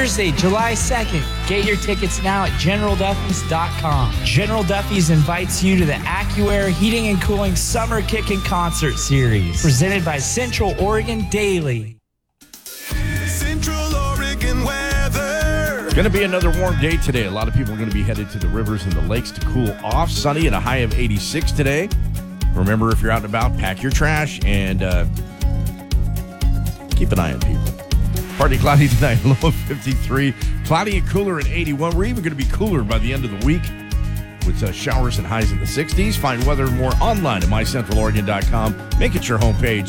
Thursday, July 2nd. Get your tickets now at GeneralDuffy's.com. General Duffy's invites you to the AccuAir Heating and Cooling Summer Kickin' Concert Series, presented by Central Oregon Daily. Central Oregon weather. Going to be another warm day today. A lot of people are going to be headed to the rivers and the lakes to cool off. Sunny and a high of 86 today. Remember, if you're out and about, pack your trash and keep an eye on people. Partly cloudy tonight, low of 53. Cloudy and cooler at 81. We're even going to be cooler by the end of the week with showers and highs in the 60s. Find weather and more online at mycentraloregon.com. Make it your homepage.